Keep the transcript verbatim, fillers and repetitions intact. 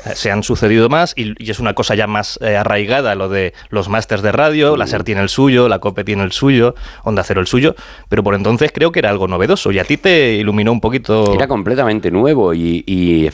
se han sucedido más y, y es una cosa ya más eh, arraigada, lo de los másters de radio, la SER tiene el suyo, la COPE tiene el suyo, Onda Cero el suyo, pero por entonces creo que era algo novedoso y a ti te iluminó un poquito. Era completamente nuevo y, y